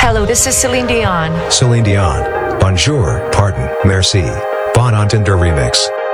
Hello, this is Celine Dion. Celine Dion. Bonjour, pardon, merci. Bon Entendre remix.